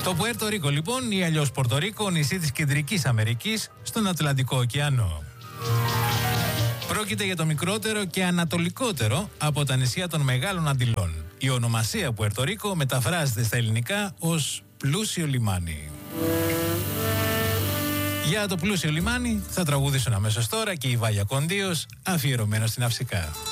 Το Πουέρτο Ρίκο λοιπόν, ή αλλιώς Πορτορίκο, νησί της Κεντρικής Αμερικής στον Ατλαντικό ωκεανό. Πρόκειται για το μικρότερο και ανατολικότερο από τα νησιά των Μεγάλων Αντιλών. Η ονομασία Πουέρτο Ρίκο μεταφράζεται στα ελληνικά ως πλούσιο λιμάνι. Για το πλούσιο λιμάνι θα τραγουδήσουν αμέσως τώρα και η Βάλια Κοντίος, αφιερωμένο στην Αυσικά.